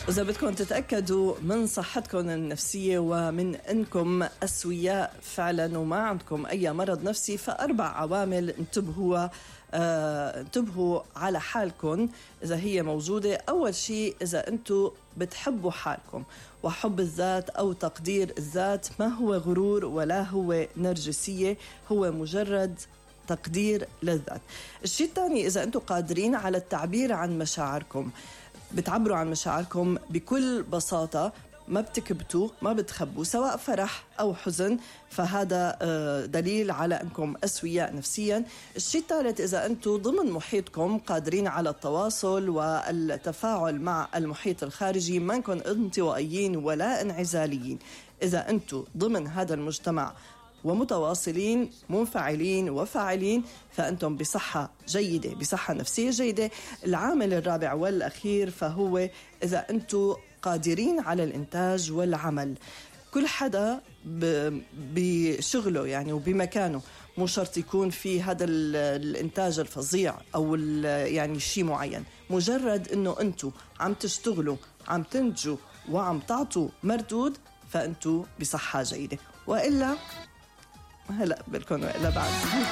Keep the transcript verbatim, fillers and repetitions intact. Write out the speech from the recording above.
إذا بدكم تتأكدوا من صحتكم النفسية ومن أنكم أسوياء فعلا وما عندكم أي مرض نفسي، فأربع عوامل انتبهوا آه، انتبهوا على حالكم إذا هي موجودة. أول شيء، إذا أنتم بتحبوا حالكم، وحب الذات أو تقدير الذات ما هو غرور ولا هو نرجسية، هو مجرد تقدير للذات. الشيء الثاني، إذا أنتم قادرين على التعبير عن مشاعركم، بتعبروا عن مشاعركم بكل بساطة، ما بتكبتوا ما بتخبوا، سواء فرح أو حزن، فهذا دليل على أنكم أسوياء نفسيا. الشيء الثالث، إذا أنتم ضمن محيطكم قادرين على التواصل والتفاعل مع المحيط الخارجي، ما نكون انطوائيين ولا انعزاليين. إذا أنتم ضمن هذا المجتمع ومتواصلين منفعلين وفاعلين، فأنتم بصحة جيدة، بصحة نفسية جيدة. العامل الرابع والأخير فهو إذا أنتم قادرين على الإنتاج والعمل. كل حدا بشغله يعني وبمكانه، مو شرط يكون في هذا الإنتاج الفظيع أو يعني شيء معين، مجرد أنه أنتم عم تشتغلوا، عم تنتجوا وعم تعطوا مردود، فأنتم بصحة جيدة. وإلا هلأ بالكم وإلا بعد